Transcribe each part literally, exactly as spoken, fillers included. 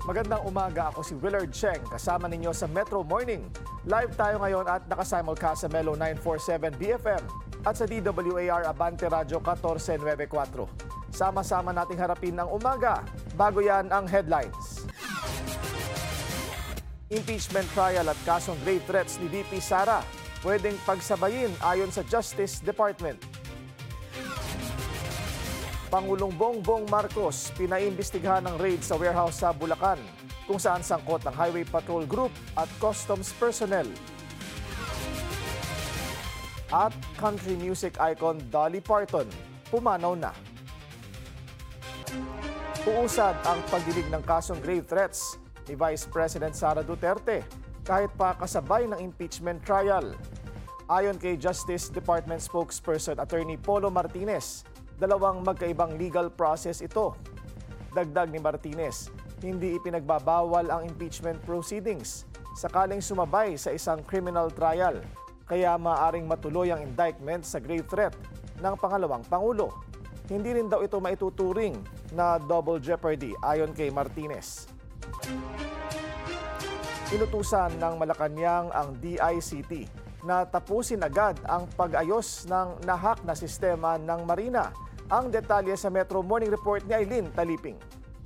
Magandang umaga, ako si Willard Cheng, kasama ninyo sa Metro Morning. Live tayo ngayon at nakasimulcast sa Melo nine forty-seven B F M at sa D W A R Abante Radio fourteen ninety-four. Sama-sama nating harapin ang umaga. Bago yan ang headlines. Impeachment trial at kasong grave threats ni V P Sara pwedeng pagsabayin ayon sa Justice Department. Pangulong Bongbong Marcos pinaimbestigahan ng raid sa warehouse sa Bulacan kung saan sangkot ang Highway Patrol Group at Customs personnel. At country music icon Dolly Parton pumanaw na. Uusad ang pagdinig ng kasong grave threats ni Vice President Sara Duterte kahit pa kasabay ng impeachment trial. Ayon kay Justice Department spokesperson Attorney Polo Martinez, dalawang magkaibang legal process ito. Dagdag ni Martinez, hindi ipinagbabawal ang impeachment proceedings sakaling sumabay sa isang criminal trial, kaya maaaring matuloy ang indictment sa grave threat ng pangalawang Pangulo. Hindi rin daw ito maituturing na double jeopardy ayon kay Martinez. Inutusan ng Malacanang ang D I C T na tapusin agad ang pag-ayos ng nahak na sistema ng Marina. Ang detalye sa Metro Morning Report ni Aileen Taliping.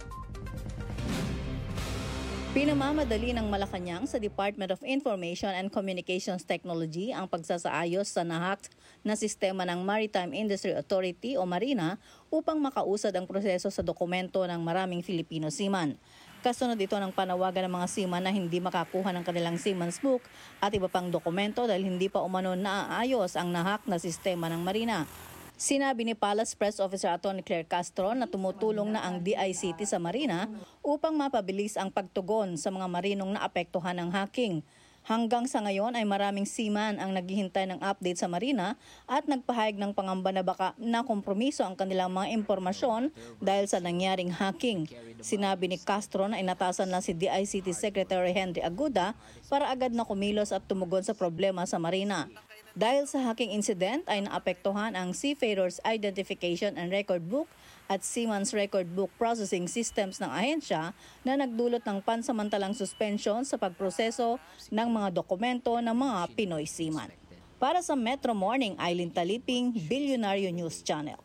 Pinamamadali ng Malacanang sa Department of Information and Communications Technology ang pagsasaayos sa nahak na sistema ng Maritime Industry Authority o Marina upang makausad ang proseso sa dokumento ng maraming Filipino seaman. Kasunod ito ng panawagan ng mga seaman na hindi makakuha ng kanilang seaman's book at iba pang dokumento dahil hindi pa umano naaayos ang nahak na sistema ng Marina. Sinabi ni Palace Press Officer Atty. Claire Castro na tumutulong na ang D I C T sa Marina upang mapabilis ang pagtugon sa mga marinong naapektuhan ng hacking. Hanggang sa ngayon ay maraming seaman ang naghihintay ng update sa Marina at nagpahayag ng pangamba na baka nakompromiso ang kanilang mga impormasyon dahil sa nangyaring hacking. Sinabi ni Castro na inatasan na si D I C T Secretary Henry Aguda para agad na kumilos at tumugon sa problema sa Marina. Dahil sa hacking incident ay naapektuhan ang Seafarers Identification and Record Book at Seaman's Record Book Processing Systems ng ahensya na nagdulot ng pansamantalang suspension sa pagproseso ng mga dokumento ng mga Pinoy seaman. Para sa Metro Morning, Aileen Taliping, Billionario News Channel.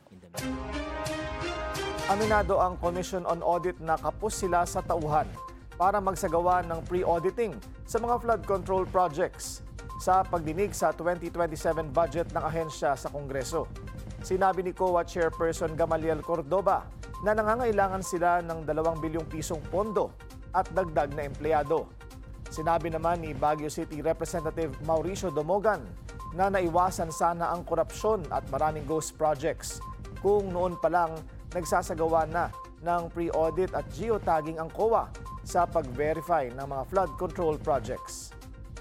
Aminado ang Commission on Audit na kapos sila sa tauhan para magsagawa ng pre-auditing sa mga flood control projects sa pagdinig sa twenty twenty-seven budget ng ahensya sa Kongreso. Sinabi ni C O A Chairperson Gamaliel Cordoba na nangangailangan sila ng dalawang bilyong pisong pondo at dagdag na empleyado. Sinabi naman ni Baguio City Representative Mauricio Domogan na naiwasan sana ang korupsyon at maraming ghost projects kung noon pa lang nagsasagawa na ng pre-audit at geotagging ang C O A sa pag-verify ng mga flood control projects.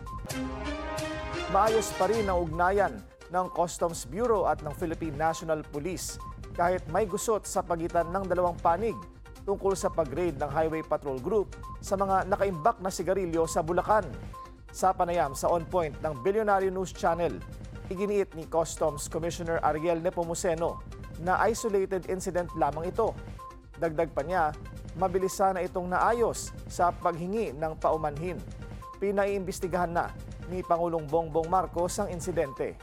Maayos pa rin ang ugnayan ng Customs Bureau at ng Philippine National Police kahit may gusot sa pagitan ng dalawang panig tungkol sa pag-raid ng Highway Patrol Group sa mga nakaimbak na sigarilyo sa Bulacan. Sa panayam sa On Point ng Billionario News Channel, iginiit ni Customs Commissioner Ariel Nepomuceno na isolated incident lamang ito. Dagdag pa niya, mabilis sana itong naayos sa paghingi ng paumanhin. Pinaiimbestigahan na ni Pangulong Bongbong Marcos ang insidente.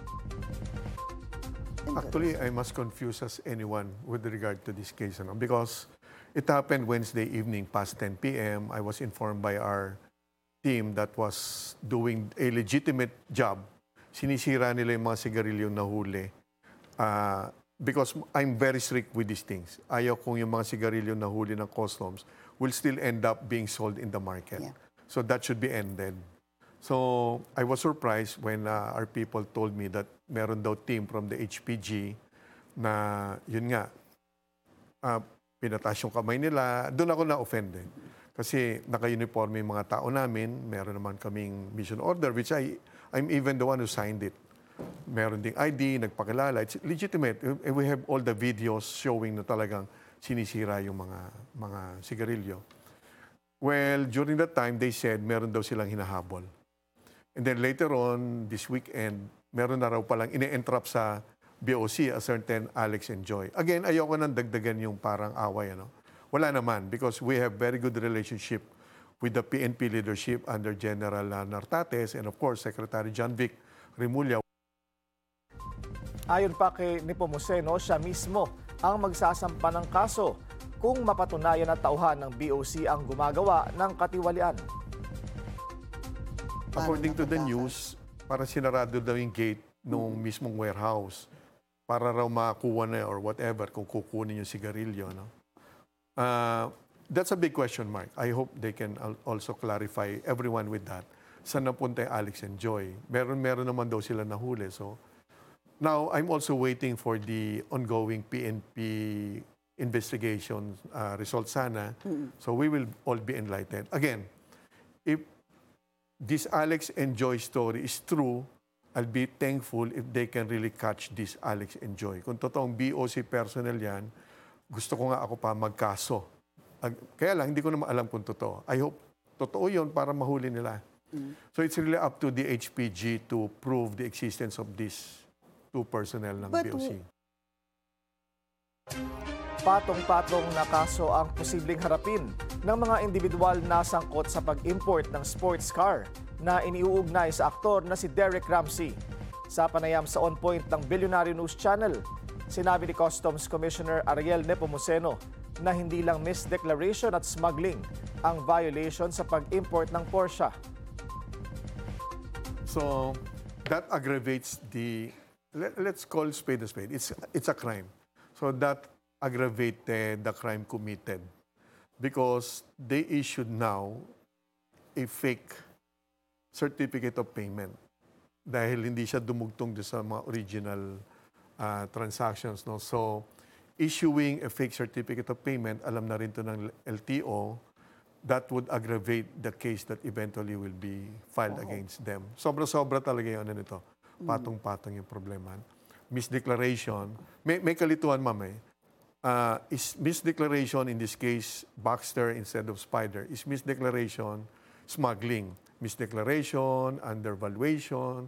Actually, I must confuse as anyone with regard to this case, ano? Because it happened Wednesday evening past ten p m I was informed by our team that was doing a legitimate job. Sinisira nila yung mga sigarilyong nahuli. Uh, because I'm very strict with these things. Ayaw kung yung mga sigarilyong nahuli ng customs will still end up being sold in the market. Yeah. So that should be ended. So I was surprised when uh, our people told me that meron daw team from the H P G na yun nga, uh, pinataas yung kamay nila. Doon ako na-offended. Kasi naka-uniforme yung mga tao namin. Meron naman kaming mission order, which I, I'm even the one who signed it. Meron ding I D, nagpakilala. It's legitimate. And we have all the videos showing na talagang sinisira yung mga, mga sigarilyo. Well, during that time, they said meron daw silang hinahabol. And then later on, this weekend, meron na raw palang ine-entrap sa B O C, a certain Alex and Joy. Again, ayoko nang dagdagan yung parang away. Ano? Wala naman because we have very good relationship with the P N P leadership under General uh, Nartates and of course Secretary John Vic Remulla. Ayon pa kay Nepomuceno, siya mismo ang magsasampa ng kaso kung mapatunayan na tauhan ng B O C ang gumagawa ng katiwalian. According to the news, para sinarado daw yung gate nung mismong warehouse para raw makuha na or whatever kung kukunin yung sigarilyo. No? Uh, that's a big question mark. I hope they can al- also clarify everyone with that. Saan napunta yung Alex and Joy? Meron, meron naman daw sila nahuli. So, now, I'm also waiting for the ongoing P N P investigation uh, results sana. So, we will all be enlightened. Again, if this Alex and Joy story is true, I'll be thankful if they can really catch this Alex and Joy. Kung totoong B O C personnel yan, gusto ko nga ako pa magkaso. Ag- Kaya lang, hindi ko naman alam kung totoo. I hope totoo yun para mahuli nila. So it's really up to the H P G to prove the existence of these two personnel ng But B O C. Patong-patong na kaso ang posibleng harapin ng mga individual na sangkot sa pag-import ng sports car na iniuugnay sa aktor na si Derek Ramsey. Sa panayam sa On Point ng Billionaire News Channel, sinabi ni Customs Commissioner Ariel Nepomuceno na hindi lang misdeclaration at smuggling ang violation sa pag-import ng Porsche. So that aggravates the, let, let's call spade a spade. It's, it's a crime. So that aggravated the crime committed because they issued now a fake certificate of payment dahil hindi siya dumugtong doon sa mga original uh, transactions. No? So, issuing a fake certificate of payment, alam na rin to ng L T O, that would aggravate the case that eventually will be filed against them. Sobra-sobra talaga yung ano nito. Patong-patong yung problema. Misdeclaration. May, may kalituan, ma'am eh. Uh, is misdeclaration in this case Baxter instead of Spider? Is misdeclaration smuggling? Misdeclaration, undervaluation,